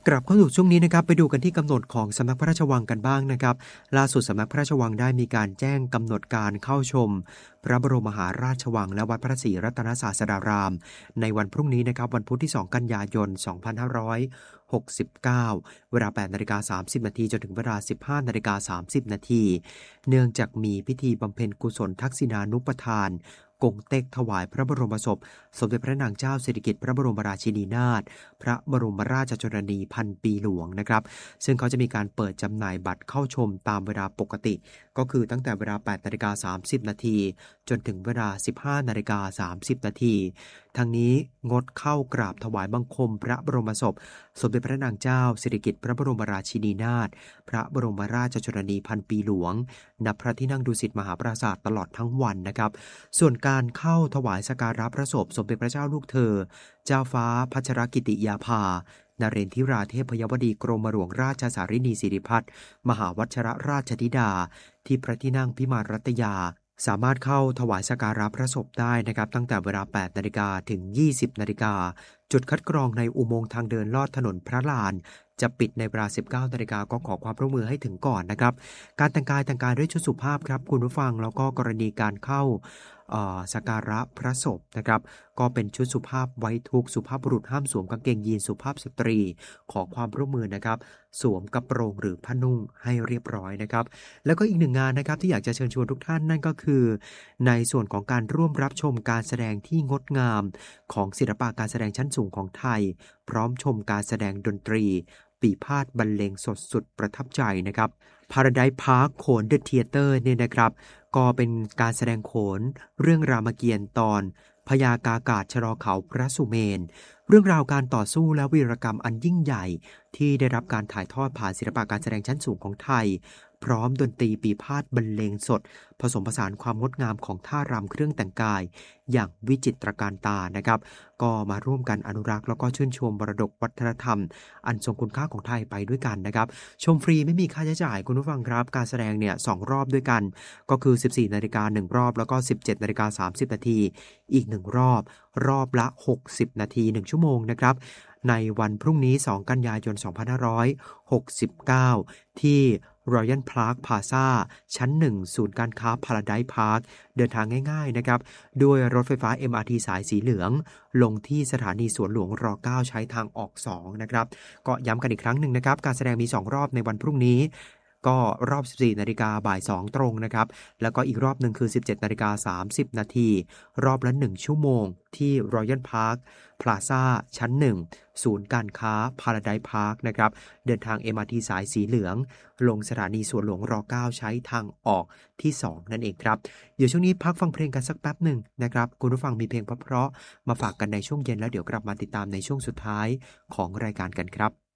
กลับเข้าสู่ช่วงนี้นะครับไปดูกันที่กำหนดของสำนักพระราชวังกันบ้างนะครับล่าสุดสำนักพระราชวังได้มีการแจ้งกำหนดการเข้าชมพระบรมมหาราชวังและวัดพระศรีรัตนศาสดารามในวันพรุ่งนี้นะครับวันพุธที่2กันยายน2569เวลา 8:30 นาทีจนถึงเวลา 15:30 นาทีเนื่องจากมีพิธีบำเพ็ญกุศลทักษิณานุปทานกงเต็กถวายพระบรมศพสมเด็จพระนางเจ้าสิริกิติ์พระบรมราชินีนาถพระบรมราชชนนีพันปีหลวงนะครับซึ่งเขาจะมีการเปิดจำหน่ายบัตรเข้าชมตามเวลาปกติก็คือตั้งแต่เวลา 8:30 นาทีจนถึงเวลา 15:30 นาทีทั้งนี้งดเข้ากราบถวายบังคมพระบรมศพสมเด็จพระนางเจ้าสิริกิติ์พระบรมราชินีนาถพระบรมราชชนนีพันปีหลวงณพระที่นั่งดุสิตมหาปราสาทตลอดทั้งวันนะครับส่วนการเข้าถวายสักการะพระศพสมเด็จพระเจ้าลูกเธอเจ้าฟ้าพัชรกิติยาภานเรนทิราเทพยวดีกรมหลวงราชสารินีสิริพัฒน์มหาวัชรราชธิดาที่พระที่นั่งพิมานรัตยาสามารถเข้าถวายสักการะพระศพได้นะครับตั้งแต่เวลา 8 นาฬิกาถึง 20 นาฬิกาจุดคัดกรองในอุโมงค์ทางเดินลอดถนนพระลานจะปิดในเวลา 19 นาฬิกาก็ขอความร่วมมือให้ถึงก่อนนะครับการแต่งกายด้วยชุดสุภาพครับคุณผู้ฟังแล้วก็กรณีการเข้าสักการะพระศพนะครับก็เป็นชุดสุภาพไว้ทุกสุภาพบุรุษห้ามสวมกางเกงยีนสุภาพสตรีขอความร่วมมือนะครับสวมกระโปรงหรือผ้านุ่งให้เรียบร้อยนะครับแล้วก็อีกหนึ่งงานนะครับที่อยากจะเชิญชวนทุกท่านนั่นก็คือในส่วนของการร่วมรับชมการแสดงที่งดงามของศิลปะการแสดงชั้นสูงของไทยพร้อมชมการแสดงดนตรีปีพาทย์บรรเลงสดสุดประทับใจนะครับ Paradise Park โขน The Theater เนี่ยนะครับก็เป็นการแสดงโขนเรื่องรามเกียรติ์ตอนพญากากาศชะลอเขาพระสุเมนเรื่องราวการต่อสู้และวีรกรรมอันยิ่งใหญ่ที่ได้รับการถ่ายทอดผ่านศิลปะการแสดงชั้นสูงของไทยพร้อมดนตรีปีพาทย์บรรเลงสดผสมผสานความงดงามของท่ารำเครื่องแต่งกายอย่างวิจิตรการตานะครับก็มาร่วมกันอนุรักษ์แล้วก็ชื่นชมมรดกวัฒนธรรมอันทรงคุณค่าของไทยไปด้วยกันนะครับชมฟรีไม่มีค่าใช้จ่ายคุณผู้ฟังครับการแสดงเนี่ย2รอบด้วยกันก็คือ 14 นาฬิกา1รอบแล้วก็ 17 นาฬิกา 30 นาทีอีก1รอบละ60 นาที1ชั่วโมงนะครับในวันพรุ่งนี้2กันยายน2569ที่Royal Park Plaza ชั้น 1 ศูนย์การค้า Paradise Park เดินทางง่ายๆนะครับด้วยรถไฟฟ้า MRT สายสีเหลืองลงที่สถานีสวนหลวงร9ใช้ทางออก2นะครับก็ย้ำกันอีกครั้งหนึ่งนะครับการแสดงมี2รอบในวันพรุ่งนี้ก็รอบ 14 นาฬิกาบ่าย 2 ตรงนะครับแล้วก็อีกรอบหนึ่งคือ 17 นาฬิกา 30 นาทีรอบละ1ชั่วโมงที่ Royal Park Plaza ชั้น 1 ศูนย์การค้า Paradise Park นะครับเดินทาง MRT สายสีเหลืองลงสถานีสวนหลวงร9ใช้ทางออกที่2นั่นเองครับเดี๋ยวช่วงนี้พักฟังเพลงกันสักแป๊บหนึ่งนะครับคุณผู้ฟังมีเพลงเพราะๆมาฝากกันในช่วงเย็นแล้วเดี๋ยวกลับมาติดตามในช่วงสุดท้ายของรายการกันครับ